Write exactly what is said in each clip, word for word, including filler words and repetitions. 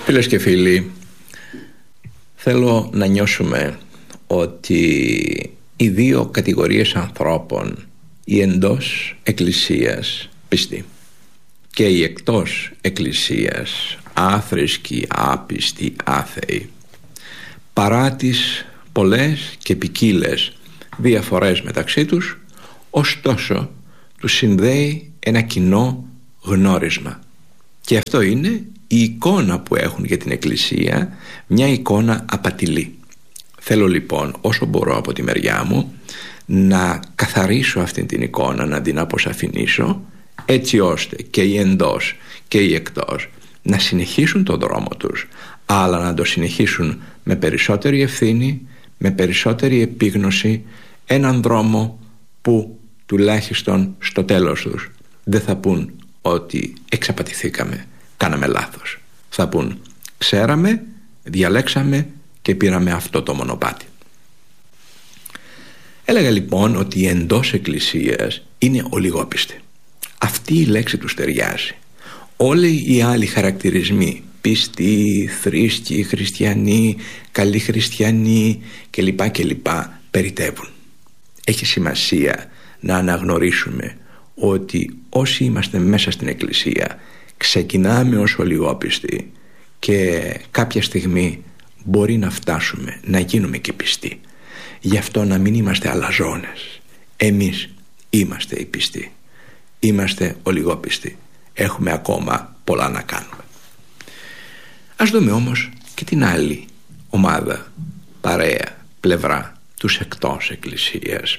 Φίλες και φίλοι, θέλω να νιώσουμε ότι οι δύο κατηγορίες ανθρώπων, οι εντός εκκλησίας πιστοί και οι εκτός εκκλησίας άθρησκοι, άπιστοι, άθεοι, παρά τις πολλές και ποικίλες διαφορές μεταξύ τους, ωστόσο τους συνδέει ένα κοινό γνώρισμα, και αυτό είναι η εικόνα που έχουν για την Εκκλησία, μια εικόνα απατηλή. Θέλω λοιπόν όσο μπορώ από τη μεριά μου να καθαρίσω αυτή την εικόνα, να την αποσαφηνίσω, έτσι ώστε και οι εντός και οι εκτός να συνεχίσουν τον δρόμο τους, αλλά να το συνεχίσουν με περισσότερη ευθύνη, με περισσότερη επίγνωση, έναν δρόμο που τουλάχιστον στο τέλος τους δεν θα πούν ότι εξαπατηθήκαμε, κάναμε λάθος. Θα πούν ξέραμε, διαλέξαμε και πήραμε αυτό το μονοπάτι. Έλεγα λοιπόν ότι οι εντός εκκλησίας είναι ολιγόπιστοι. Αυτή η λέξη τους ταιριάζει. Όλοι οι άλλοι χαρακτηρισμοί, πιστοί, θρήσκοι, χριστιανοί, καλοί χριστιανοί κλπ κλπ περιτεύουν. Έχει σημασία να αναγνωρίσουμε ότι όσοι είμαστε μέσα στην Εκκλησία ξεκινάμε ως ολιγόπιστοι και κάποια στιγμή μπορεί να φτάσουμε να γίνουμε και πιστοί. Γι' αυτό να μην είμαστε αλαζόνες. Εμείς είμαστε οι πιστοί. Είμαστε ολιγόπιστοι. Έχουμε ακόμα πολλά να κάνουμε. Ας δούμε όμως και την άλλη ομάδα, παρέα, πλευρά, τους εκτός εκκλησίας,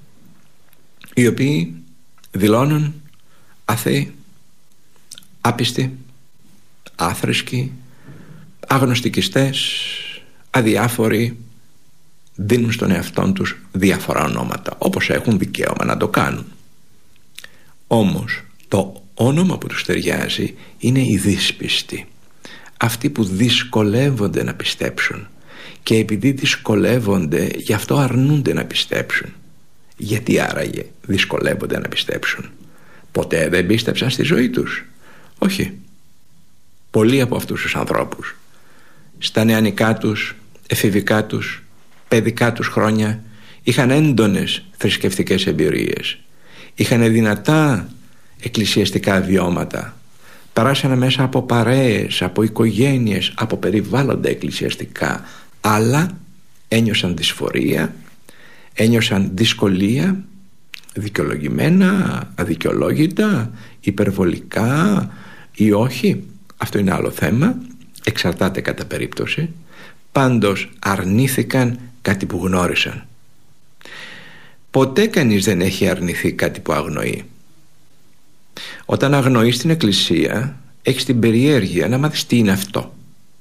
οι οποίοι δηλώνουν αθέοι, άπιστοι, άθρησκοι, αγνωστικιστές, αδιάφοροι, δίνουν στον εαυτόν τους διάφορα ονόματα, όπως έχουν δικαίωμα να το κάνουν. Όμως το όνομα που τους ταιριάζει είναι οι δύσπιστοι, αυτοί που δυσκολεύονται να πιστέψουν, και επειδή δυσκολεύονται γι' αυτό αρνούνται να πιστέψουν. Γιατί άραγε δυσκολεύονται να πιστέψουν? Ποτέ δεν πίστεψαν στη ζωή τους? Όχι. Πολλοί από αυτούς τους ανθρώπους στα νεανικά τους, εφηβικά τους, παιδικά τους χρόνια είχαν έντονες θρησκευτικές εμπειρίες, είχαν δυνατά εκκλησιαστικά βιώματα, περάσανε μέσα από παρέες, από οικογένειες, από περιβάλλοντα εκκλησιαστικά, αλλά ένιωσαν δυσφορία, ένιωσαν δυσκολία, δικαιολογημένα, αδικαιολόγητα, υπερβολικά ή όχι, αυτό είναι άλλο θέμα, εξαρτάται κατά περίπτωση. Πάντως αρνήθηκαν κάτι που γνώρισαν. Ποτέ κανείς δεν έχει αρνηθεί κάτι που αγνοεί. Όταν αγνοείς την Εκκλησία, έχεις την περιέργεια να μάθεις τι είναι αυτό.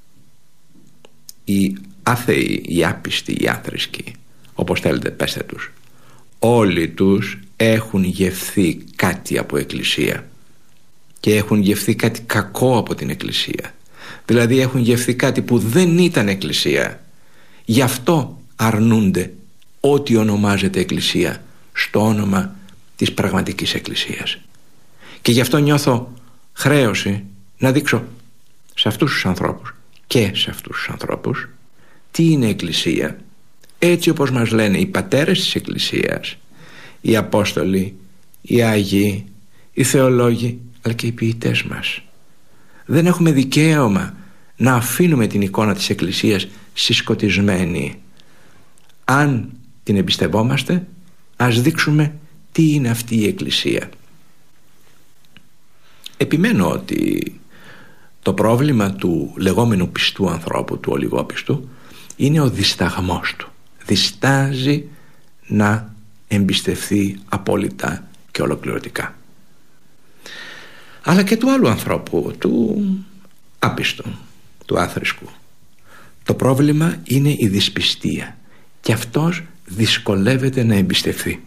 Οι άθεοι, οι άπιστοι, οι άθρησκοι, όπως θέλετε πέστε τους, όλοι τους έχουν γευθεί κάτι από Εκκλησία και έχουν γευθεί κάτι κακό από την Εκκλησία. Δηλαδή έχουν γευθεί κάτι που δεν ήταν Εκκλησία. Γι' αυτό αρνούνται ό,τι ονομάζεται Εκκλησία στο όνομα της πραγματικής Εκκλησίας. Και γι' αυτό νιώθω χρέωση να δείξω σε αυτούς τους ανθρώπους και σε αυτούς τους ανθρώπους τι είναι Εκκλησία, έτσι όπως μας λένε οι πατέρες της Εκκλησίας, οι Απόστολοι, οι Άγιοι, οι Θεολόγοι, αλλά και οι ποιητές μας. Δεν έχουμε δικαίωμα να αφήνουμε την εικόνα της Εκκλησίας συσκοτισμένη. Αν την εμπιστευόμαστε, ας δείξουμε τι είναι αυτή η Εκκλησία. Επιμένω ότι το πρόβλημα του λεγόμενου πιστού ανθρώπου, του ολιγόπιστου, είναι ο δισταγμός του. Διστάζει να εμπιστευθεί απόλυτα και ολοκληρωτικά. Αλλά και του άλλου ανθρώπου, του άπιστου, του άθρησκου. Το πρόβλημα είναι η δυσπιστία και αυτός δυσκολεύεται να εμπιστευθεί.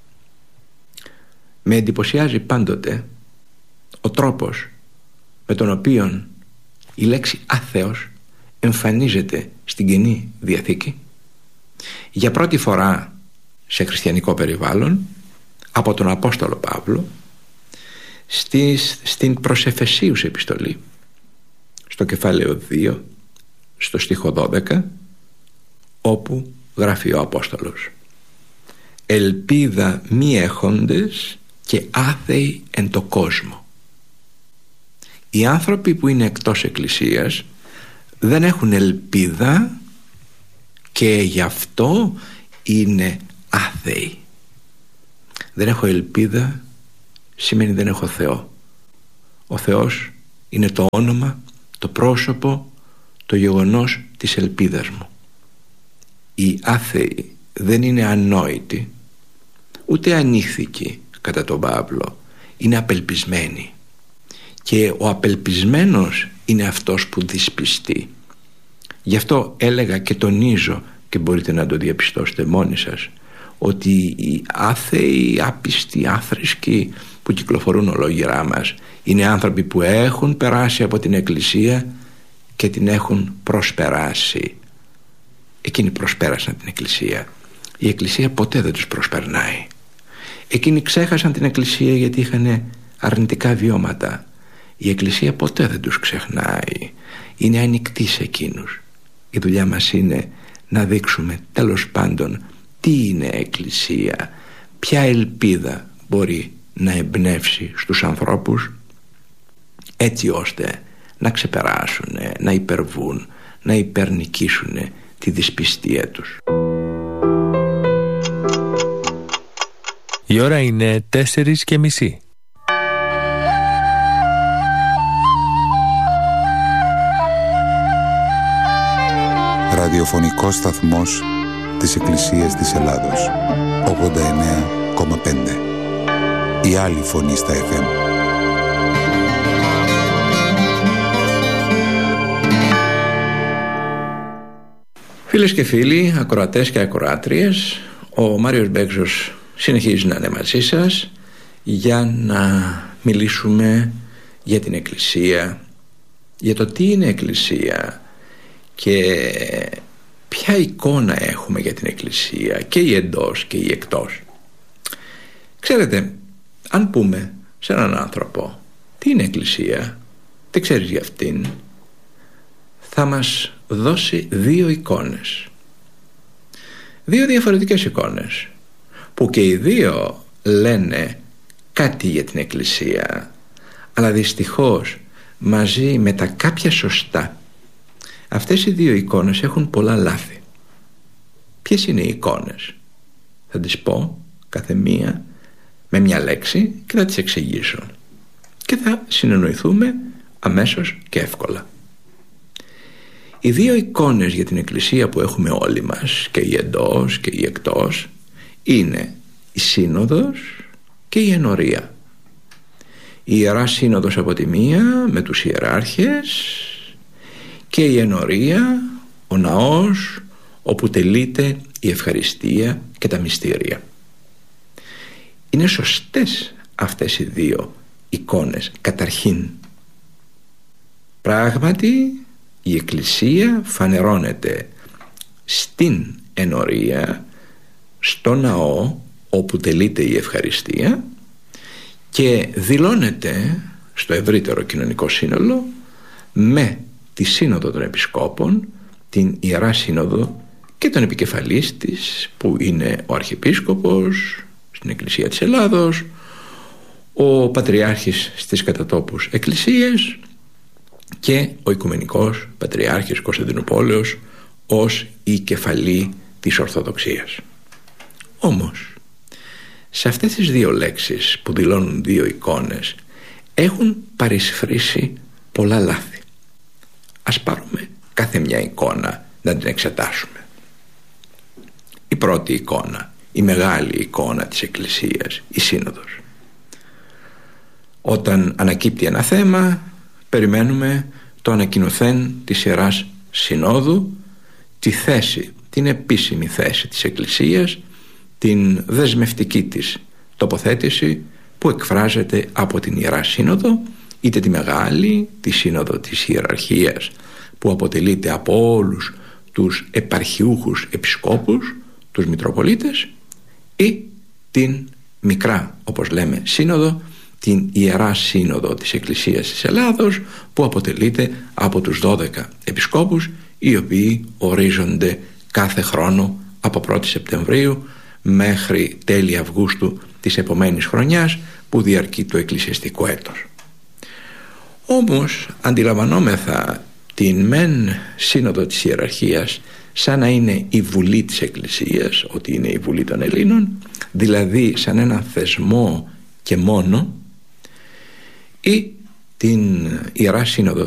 Με εντυπωσιάζει πάντοτε ο τρόπος με τον οποίο η λέξη άθεος εμφανίζεται στην Καινή Διαθήκη για πρώτη φορά σε χριστιανικό περιβάλλον από τον Απόστολο Παύλο στις, στην προς Εφεσίους επιστολή, στο κεφάλαιο δύο, στο στίχο δώδεκα, όπου γράφει ο Απόστολος: «Ελπίδα μη έχοντες και άθεοι εν το κόσμο». Οι άνθρωποι που είναι εκτός εκκλησίας δεν έχουν ελπίδα και γι' αυτό είναι άθεοι. Δεν έχω ελπίδα σημαίνει δεν έχω Θεό. Ο Θεός είναι το όνομα, το πρόσωπο, το γεγονός της ελπίδας μου. Οι άθεοι δεν είναι ανόητοι, ούτε ανήθικοι κατά τον Παύλο, είναι απελπισμένοι. Και ο απελπισμένος είναι αυτός που δυσπιστεί. Γι' αυτό έλεγα και τονίζω, και μπορείτε να το διαπιστώσετε μόνοι σας, ότι οι άθεοι, οι άπιστοι, οι άθρησκοι που κυκλοφορούν ολόγυρά μας είναι άνθρωποι που έχουν περάσει από την Εκκλησία και την έχουν προσπεράσει. Εκείνοι προσπέρασαν την Εκκλησία. Η Εκκλησία ποτέ δεν τους προσπερνάει. Εκείνοι ξέχασαν την Εκκλησία γιατί είχαν αρνητικά βιώματα. Η Εκκλησία ποτέ δεν τους ξεχνάει. Είναι ανοιχτή σε εκείνους. Η δουλειά μας είναι να δείξουμε τέλος πάντων τι είναι Εκκλησία, ποια ελπίδα μπορεί να εμπνεύσει στους ανθρώπους, έτσι ώστε να ξεπεράσουν, να υπερβούν, να υπερνικήσουν τη δυσπιστία τους. Η ώρα είναι τέσσερις και μισή. Ραδιοφωνικός σταθμός της Εκκλησίας της Ελλάδος, ογδόντα εννέα κόμμα πέντε. Η άλλη φωνή στα εφ εμ. Φίλες και φίλοι, ακροατές και ακροάτριες, ο Μάριος Μπέξος συνεχίζει να είναι μαζί σας για να μιλήσουμε για την Εκκλησία, για το τι είναι Εκκλησία και ποια εικόνα έχουμε για την Εκκλησία, και η εντός και η εκτός. Ξέρετε, αν πούμε σε έναν άνθρωπο τι είναι Εκκλησία, τι ξέρεις για αυτήν, θα μας δώσει δύο εικόνες, δύο διαφορετικές εικόνες, που και οι δύο λένε κάτι για την Εκκλησία, αλλά δυστυχώς μαζί με τα κάποια σωστά αυτές οι δύο εικόνες έχουν πολλά λάθη. Ποιες είναι οι εικόνες? Θα τις πω κάθε μία με μια λέξη και θα τις εξηγήσω και θα συνεννοηθούμε αμέσως και εύκολα. Οι δύο εικόνες για την Εκκλησία που έχουμε όλοι μας, και η εντός και η εκτός, είναι η Σύνοδος και η Ενορία. Η Ιερά Σύνοδος από τη μία με τους ιεράρχες, και η Ενορία, ο ναός όπου τελείται η ευχαριστία και τα μυστήρια. Είναι σωστές αυτές οι δύο εικόνες. Καταρχήν, πράγματι η Εκκλησία φανερώνεται στην Ενορία, στο ναό όπου τελείται η ευχαριστία, και δηλώνεται στο ευρύτερο κοινωνικό σύνολο με τη Σύνοδο των Επισκόπων, την Ιερά Σύνοδο και τον επικεφαλής της, που είναι ο Αρχιεπίσκοπος στην Εκκλησία της Ελλάδος, ο Πατριάρχης στις κατατόπους εκκλησίες και ο Οικουμενικός Πατριάρχης Κωνσταντινουπόλεως ως η κεφαλή της Ορθοδοξίας. Όμως σε αυτές τις δύο λέξεις που δηλώνουν δύο εικόνες έχουν παρισφρήσει πολλά λάθη. Ας πάρουμε κάθε μια εικόνα να την εξετάσουμε. Η πρώτη εικόνα, η μεγάλη εικόνα της Εκκλησίας, η Σύνοδος. Όταν ανακύπτει ένα θέμα, περιμένουμε το ανακοινωθέν της Ιεράς Συνόδου, τη θέση, την επίσημη θέση της Εκκλησίας, την δεσμευτική της τοποθέτηση που εκφράζεται από την Ιερά Σύνοδο, είτε τη μεγάλη, τη Σύνοδο της Ιεραρχίας που αποτελείται από όλους τους επαρχιούχους επισκόπους, τους Μητροπολίτες, ή την μικρά, όπως λέμε, Σύνοδο την Ιερά Σύνοδο της Εκκλησίας της Ελλάδος, που αποτελείται από τους δώδεκα επισκόπους, οι οποίοι ορίζονται κάθε χρόνο από πρώτη Σεπτεμβρίου μέχρι τέλη Αυγούστου της επομένης χρονιάς που διαρκεί το εκκλησιαστικό έτος. Όμως αντιλαμβανόμεθα την μεν Σύνοδο της Ιεραρχίας σαν να είναι η Βουλή της Εκκλησίας, ότι είναι η Βουλή των Ελλήνων, δηλαδή σαν έναν θεσμό και μόνο, ή την Ιερά Σύνοδο